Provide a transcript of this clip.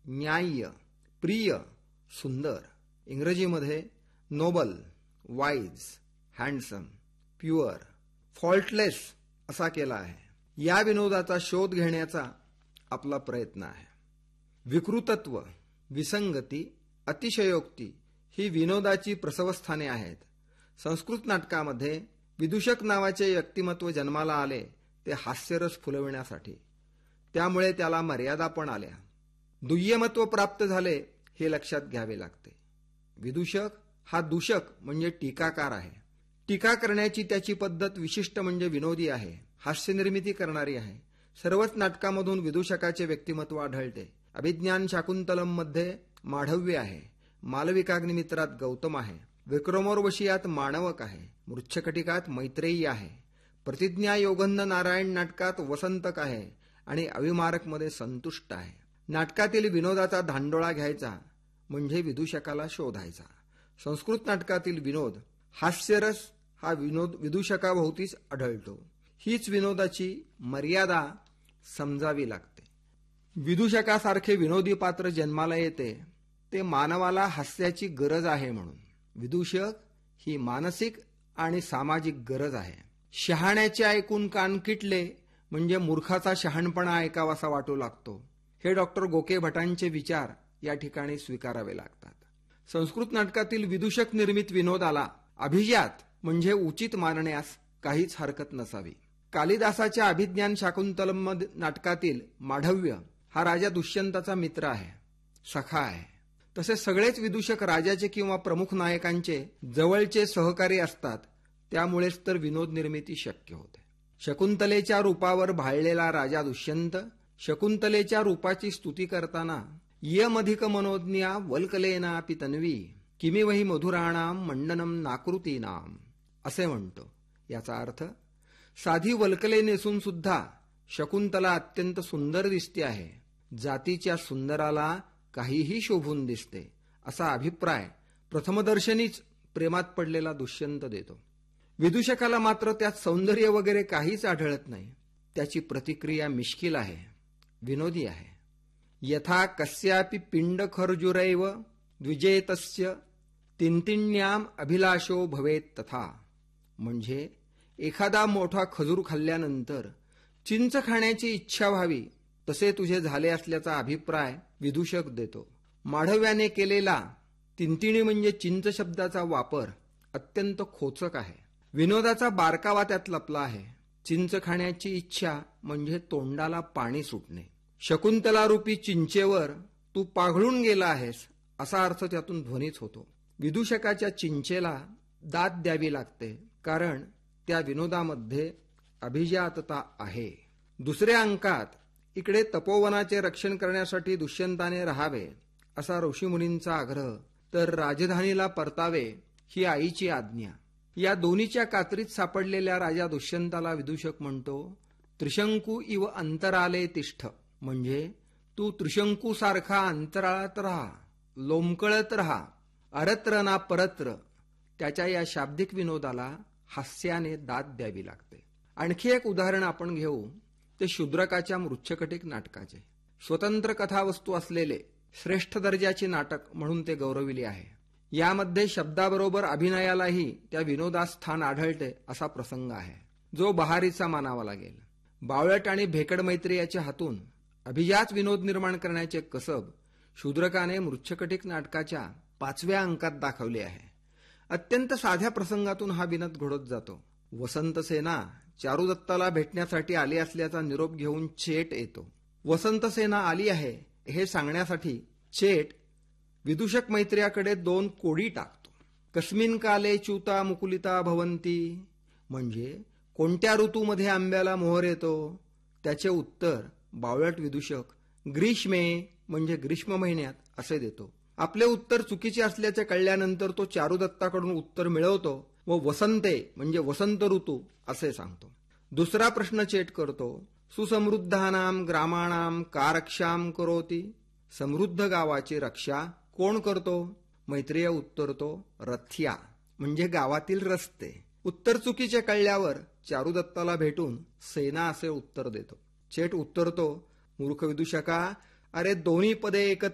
न्याय्य, प्रिय, सुंदर. इंग्रजीमध्ये Nobel, wise, handsome, pure, faultless असा केला आहे. या विनोदाचा शोध घेण्याचा आपला प्रयत्न आहे. विकृतत्व, विसंगती, अतिशयोक्ती ही विनोदाची प्रसवस्थाने आहेत. संस्कृत नाटकामध्ये विदूषक नावाचे व्यक्तिमत्व जन्माला आले ते हास्यरस फुलविण्यासाठी. त्यामुळे त्याला मर्यादा पण आल्या. दुय्यमत्व प्राप्त झाले हे लक्षात घ्यावे लागते. विदूषक हा दूषक म्हणजे टीकाकार आहे. टीका करण्याची त्याची पद्धत विशिष्ट म्हणजे विनोदी आहे, हास्यनिर्मिती करणारी आहे. सर्वच नाटकामधून विदूषकाचे व्यक्तिमत्व आढळते. अभिज्ञान शाकुंतलममध्ये माढव्य आहे, मालविकाग्निमित्रात गौतम आहे, विक्रमोर्वशीयात माणवक आहे, मृच्छकटिकात मैत्रेयी आहे, प्रतिज्ञा योगंध नारायण नाटकात वसंतक आहे आणि अविमारकमध्ये संतुष्ट आहे. नाटकातील विनोदाचा धांडोळा घ्यायचा म्हणजे विदूषकाला शोधायचा. संस्कृत नाटकातील विनोद, हास्यरस हा विनोद विदूषकाभोवतीच आढळतो. हीच विनोदाची मर्यादा समजावी लागते. विदूषकासारखे विनोदी पात्र जन्माला येते ते मानवाला हास्याची गरज आहे म्हणून. विदूषक ही मानसिक आणि सामाजिक गरज आहे. शहाण्याचे ऐकून कान किटले म्हणजे मूर्खाचा शहाणपणा ऐकावासा वाटू लागतो. हे डॉक्टर गोके भटांचे विचार या ठिकाणी स्वीकारावे लागतात. संस्कृत नाटकातील विदूषक निर्मित विनोदाला अभिजात म्हणजे उचित मानण्यास काहीच हरकत नसावी. कालिदासाच्या अभिज्ञान शाकुंतलम नाटकातील माढव्य हा राजा दुष्यंताचा मित्र आहे, सखा आहे. तसे सगळेच विदूषक राजाचे किंवा प्रमुख नायकांचे जवळचे सहकारी असतात. त्यामुळेच तर विनोद निर्मिती शक्य होते. शकुंतलेच्या रूपावर भाळलेला राजा दुष्यंत शकुंतलेच्या रूपाची स्तुती करताना यमधिक मनोज्ञा वल्कलेनापि तन्वी किमिवही मधुराणाम मंडनम नाकृतीनाम असे म्हणतो. याचा अर्थ साधी वल्कले नेसून सुद्धा शकुंतला अत्यंत सुंदर दिसते आहे. जातीच्या सुंदराला काहीही शोभून दिसते असा अभिप्राय प्रथमदर्शनीच प्रेमात पडलेला दुष्यंत देतो. विदूषकाला मात्र त्यात सौंदर्य वगैरे काहीच आढळत नाही. त्याची प्रतिक्रिया मिश्किल आहे, विनोदी आहे. यथा कस्यापि पिंड खर्जुरैव द्विजेतस्य तिंतिण्याम अभिलाषो भवेत तथा. म्हणजे एखादा मोठा खजूर खाल्ल्यानंतर चिंच खाण्याची इच्छा व्हावी तसे तुझे झाले असल्याचा अभिप्राय विदूषक देतो. माढव्याने केलेला तिंतिणी म्हणजे चिंच शब्दाचा वापर अत्यंत खोचक आहे. विनोदाचा बारकावा त्यात लपला आहे. चिंच खाण्याची इच्छा म्हणजे तोंडाला पाणी सुटणे. शकुंतलारूपी चिंचेवर तू पाघळून गेला आहेस असा अर्थ त्यातून ध्वनित होतो. विदूषकाच्या चिंचेला दाद द्यावी लागते कारण त्या विनोदामध्ये अभिजातता आहे. दुसऱ्या अंकात इकडे तपोवनाचे रक्षण करण्यासाठी दुष्यंताने राहावे असा ऋषीमुनींचा आग्रह, तर राजधानीला परतावे ही आईची आज्ञा. या दोन्हीच्या कात्रीत सापडलेल्या राजा दुष्यंताला विदूषक म्हणतो, त्रिशंकू इव अंतराले तिष्ठ. म्हणजे तू त्रिशंकूसारखा अंतराळात राहा, लोंबकळत राहा, अरत्र ना परत्र. त्याच्या या शाब्दिक विनोदाला हास्याने दाद द्यावी लागते. आणखी एक उदाहरण आपण घेऊ ते शूद्रकाच्या मृच्छकटिक नाटकाचे. स्वतंत्र कथावस्तू असलेले श्रेष्ठ दर्जाचे नाटक म्हणून ते गौरविले आहे. यामध्ये शब्दाबरोबर अभिनयालाही त्या विनोदास स्थान आढळते असा प्रसंग आहे, जो बहारीचा मानावा लागेल. बावळट आणि भेकड मैत्रेयाच्या हातून अभिजात विनोद निर्माण करण्याचे कसब शूद्रकाने मृच्छकटिक नाटकाच्या 5व्या अंकात दाखवले आहे. अत्यंत साध्या प्रसंगातून हा विनोद घडत जातो. वसंतसेना चारुदत्ताला भेटण्यासाठी आली असल्याचा निरोप घेऊन चेट येतो. वसंतसेना आली आहे हे सांगण्यासाठी चेट विदूषक मैत्र्याकडे 2 कोडी टाकतो. कस्मिन काले च्युता मुकुलिता भवंती. म्हणजे कोणत्या ऋतूमध्ये आंब्याला मोहर येतो. त्याचे उत्तर बावळट विदूषक ग्रीष्मे म्हणजे ग्रीष्म महिन्यात असे देतो. आपले उत्तर चुकीचे असल्याचे कळल्यानंतर तो चारुदत्ताकडून उत्तर मिळवतो व वसंते म्हणजे वसंत ऋतू असे सांगतो. दुसरा प्रश्न चेट करतो, सुसमृद्धानाम ग्रामाणाम का रक्षाम करोती. समृद्ध गावाची रक्षा कोण करतो. मैत्रेय उत्तरतो, रथ्या म्हणजे गावातील रस्ते. उत्तर चुकीचे कळल्यावर चारुदत्ताला भेटून सेना असे उत्तर देतो. चेट उत्तरतो, मूर्ख विदूषका, अरे दोन्ही पदे एकत्र